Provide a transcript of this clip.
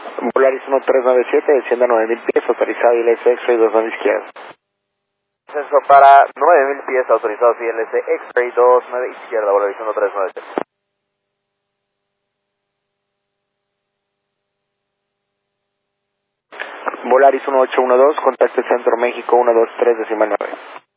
Volaris 1397, descienda 9000 pies, autorizado ILS X-Ray 29 izquierda. Descenso para 9000 pies, autorizado ILS X-Ray 29 izquierda, Volaris 1397. Volaris 1812, contacto Centro México 123 decimal 9.